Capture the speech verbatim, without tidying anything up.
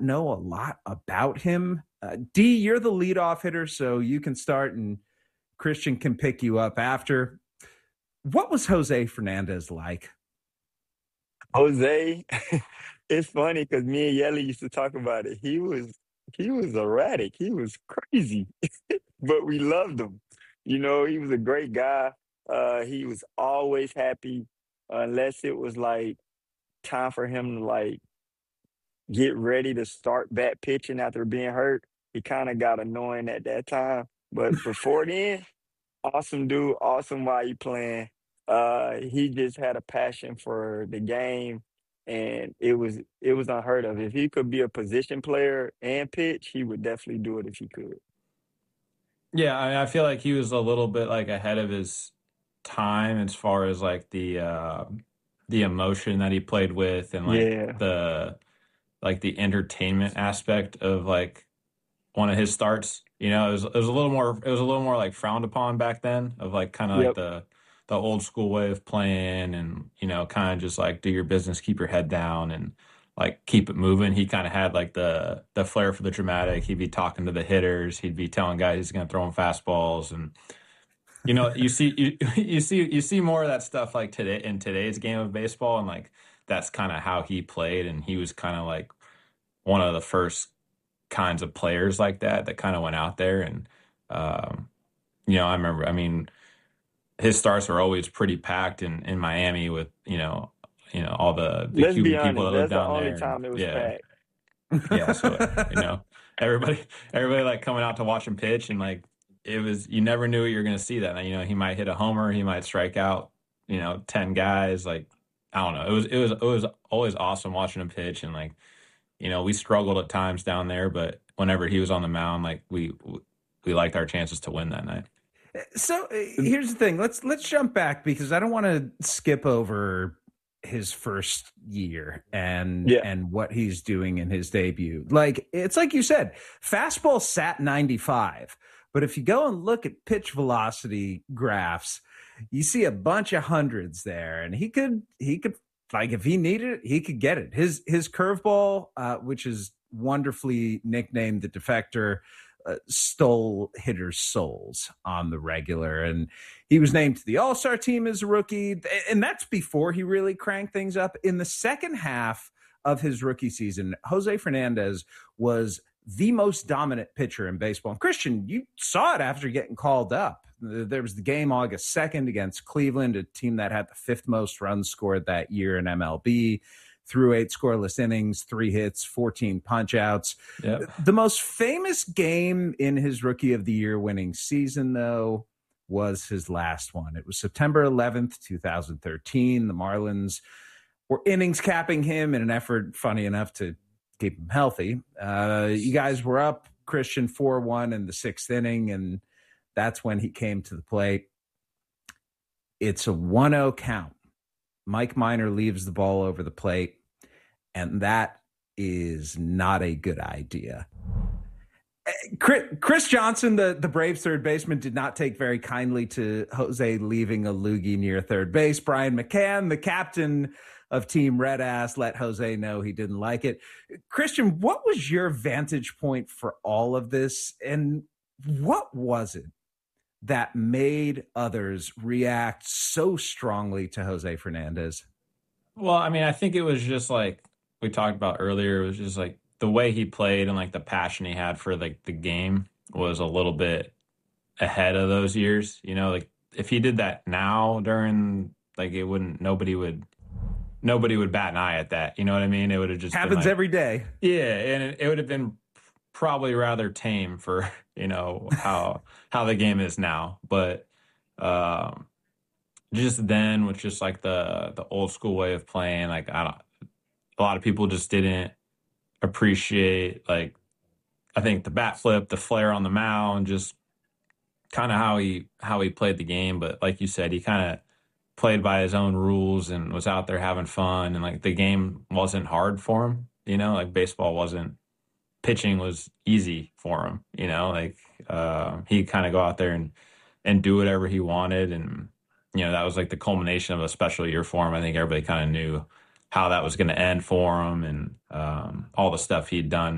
know a lot about him. Uh, D, you're the leadoff hitter, so you can start and Christian can pick you up after. What was Jose Fernandez like? Jose, it's funny because me and Yelly used to talk about it. He was he was erratic. He was crazy, but we loved him. You know, he was a great guy. Uh, he was always happy, unless it was like time for him to like get ready to start back pitching after being hurt. He kind of got annoying at that time. But before then, awesome dude, awesome while you playing. Uh, he just had a passion for the game, and it was it was unheard of. If he could be a position player and pitch, he would definitely do it if he could. Yeah, I, mean, I feel like he was a little bit like ahead of his time as far as like the uh, the emotion that he played with and like Yeah. the like the entertainment aspect of like one of his starts. You know, it was it was a little more it was a little more like frowned upon back then of like kind of like Yep. the the old school way of playing and you know kind of just like do your business, keep your head down and like keep it moving. He kind of had like the the flair for the dramatic. He'd be talking to the hitters. He'd be telling guys he's going to throw them fastballs and you know you see you, you see you see more of that stuff like today in today's game of baseball and like that's kind of how he played and he was kind of like one of the first kinds of players like that that kind of went out there and um, you know I remember I mean his starts were always pretty packed in in Miami with you know you know all the the Let's be Cuban people honest. that live That's the down only there and time it was yeah packed. yeah so you know everybody everybody like coming out to watch him pitch and like it was you never knew you're going to see that you know he might hit a homer, he might strike out you know ten guys. Like I don't know, it was it was it was always awesome watching him pitch and like you know, we struggled at times down there, but whenever he was on the mound, like we we liked our chances to win that night. So uh, here's the thing. Let's let's jump back because I don't want to skip over his first year and Yeah. and what he's doing in his debut. Like it's like you said, fastball sat ninety-five, but if you go and look at pitch velocity graphs, you see a bunch of hundreds there, and he could he could like if he needed it, he could get it. His his curveball, uh, which is wonderfully nicknamed the Defector, uh, stole hitters' souls on the regular, and he was named to the All-Star team as a rookie, and that's before he really cranked things up. In the second half of his rookie season, Jose Fernandez was the most dominant pitcher in baseball. And Christian, you saw it after getting called up. There was the game August second against Cleveland, a team that had the fifth most runs scored that year in M L B, through eight scoreless innings, three hits, fourteen punch-outs. Yep. The most famous game in his Rookie of the Year winning season, though, was his last one. It was September eleventh, twenty thirteen. The Marlins were innings capping him in an effort, funny enough, to keep him healthy. Uh, you guys were up, Christian, four one in the sixth inning, and that's when he came to the plate. It's a one oh count. Mike Minor leaves the ball over the plate, and that is not a good idea. Chris Johnson, the, the Braves third baseman, did not take very kindly to Jose leaving a loogie near third base. Brian McCann, the captain of Team Red Ass, let Jose know he didn't like it. Christian, what was your vantage point for all of this, and what was it that made others react so strongly to Jose Fernandez? Well, I mean, I think it was just like we talked about earlier. It was just like the way he played and like the passion he had for like the game was a little bit ahead of those years. You know, like if he did that now during like it wouldn't nobody would nobody would bat an eye at that. You know what I mean? It would have just happens like, every day. Yeah, and it, it would have been probably rather tame for you know how how the game is now, but um, just then with just like the the old school way of playing, like I don't, a lot of people just didn't appreciate like I think the bat flip, the flair on the mound, just kind of how he how he played the game. But like you said, he kind of played by his own rules and was out there having fun, and like the game wasn't hard for him. You know, like baseball wasn't. Pitching was easy for him, you know, like uh, he'd kind of go out there and, and do whatever he wanted. And, you know, that was like the culmination of a special year for him. I think everybody kind of knew how that was going to end for him and um, all the stuff he'd done